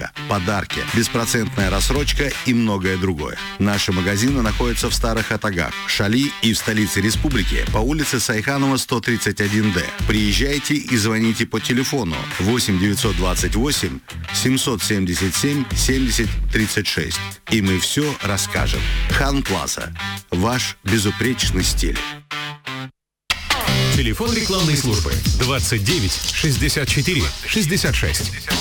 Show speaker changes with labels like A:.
A: ипотека, подарки, беспроцентная рассрочка и многое другое. Наши магазины находятся в Старых Атагах, Шали и в столице республики по улице Сайханова, 131-Д. Приезжайте и звоните по телефону 8 928 777 70 36. И мы все расскажем. Хан Плаза. Ваш безупречный стиль.
B: Телефон рекламной службы 29 64 66.